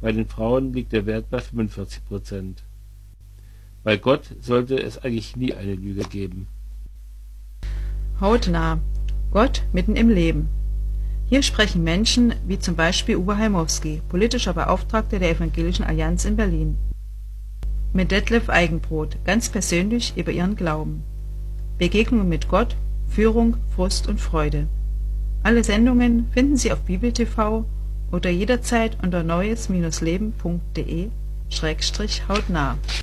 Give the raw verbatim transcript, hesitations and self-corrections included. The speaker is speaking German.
Bei den Frauen liegt der Wert bei fünfundvierzig Prozent. Bei Gott sollte es eigentlich nie eine Lüge geben. Hautnah. Gott mitten im Leben. Hier sprechen Menschen wie zum Beispiel Uwe Heimowski, politischer Beauftragter der Evangelischen Allianz in Berlin, mit Detlef Eigenbrot, ganz persönlich über ihren Glauben. Begegnungen mit Gott, Führung, Frust und Freude. Alle Sendungen finden Sie auf Bibel T V oder jederzeit unter neues Bindestrich leben punkt de Schrägstrich hautnah.